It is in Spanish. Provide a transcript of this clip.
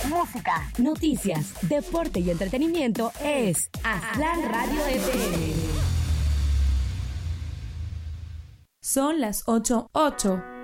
música, noticias, deporte y entretenimiento es Aztlán Radio FM. Son las 8:08.